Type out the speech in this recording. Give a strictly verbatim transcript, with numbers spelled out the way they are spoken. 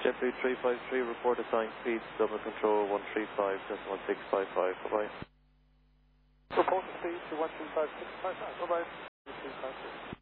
JetBlue three five three, report assigned speed, double control one three five, just one six five five, bye-bye. Report speed to one three five six five five, bye-bye.